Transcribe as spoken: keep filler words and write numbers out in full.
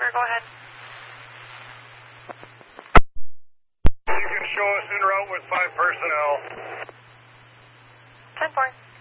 sir, go ahead. You can show us en route with five personnel. ten four.